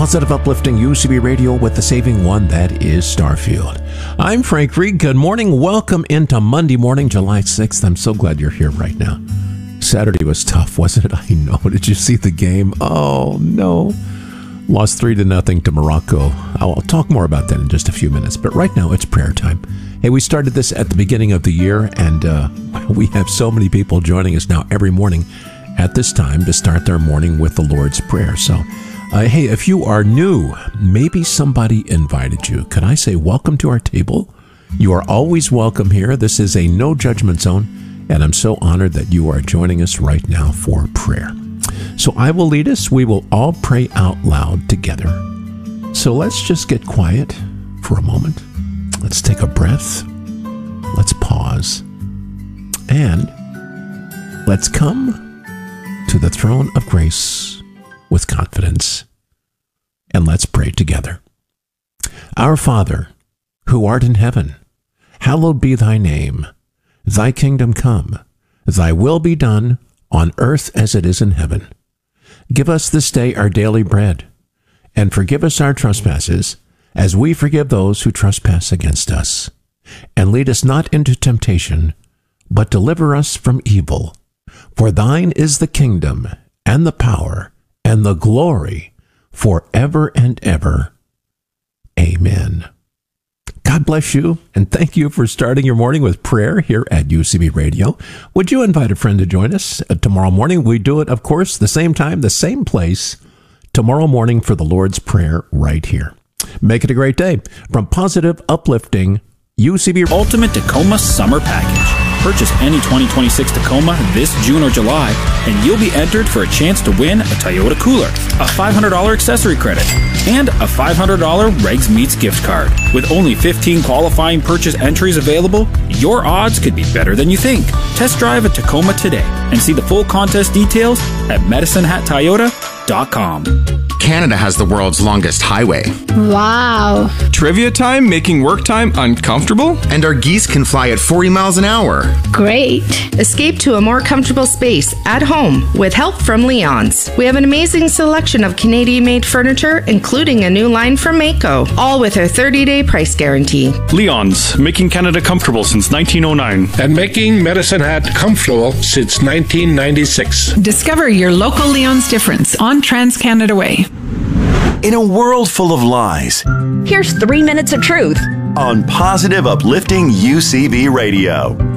Positive Uplifting UCB Radio with the saving one that is Starfield. I'm Frank Reed. Good morning. Welcome into Monday morning, July 6th. I'm so glad you're here right now. Saturday was tough, wasn't it? I know. Did you see the game? Oh, no. Lost 3-0 to Morocco. I'll talk more about that in just a few minutes. But right now, it's prayer time. Hey, we started this at the beginning of the year, and we have so many people joining us now every morning at this time to start their morning with the Lord's Prayer. So, hey, if you are new, maybe somebody invited you. Could I say welcome to our table? You are always welcome here. This is a no judgment zone, and I'm so honored that you are joining us right now for prayer. So I will lead us. We will all pray out loud together. So let's just get quiet for a moment. Let's take a breath. Let's pause. And let's come to the throne of grace with confidence. And let's pray together. Our Father, who art in heaven, hallowed be thy name. Thy kingdom come. Thy will be done on earth as it is in heaven. Give us this day our daily bread, and forgive us our trespasses, as we forgive those who trespass against us. And lead us not into temptation, but deliver us from evil. For thine is the kingdom, and the power, and the glory, forever and ever. Amen. God bless you, and thank you for starting your morning with prayer here at UCB Radio. Would you invite a friend to join us tomorrow morning? We do it, of course, the same time, the same place, tomorrow morning for the Lord's Prayer right here. Make it a great day. From Positive Uplifting UCB Ultimate Tacoma Summer Package. Purchase any 2026 Tacoma this June or July, and you'll be entered for a chance to win a Toyota cooler, a $500 accessory credit, and a $500 Regs Meats gift card. With only 15 qualifying purchase entries available, your odds could be better than you think. Test drive a Tacoma today and see the full contest details at MedicineHatToyota.com. Canada has the world's longest highway. Wow. Trivia time making work time uncomfortable? And our geese can fly at 40 miles an hour. Great. Escape to a more comfortable space at home with help from Leon's. We have an amazing selection of Canadian-made furniture, including a new line from Mako, all with our 30-day price guarantee. Leon's, making Canada comfortable since 1909. And making Medicine Hat comfortable since 1996. Discover your local Leon's difference on Trans-Canada Way. In a world full of lies, here's 3 minutes of truth on Positive Uplifting UCB Radio.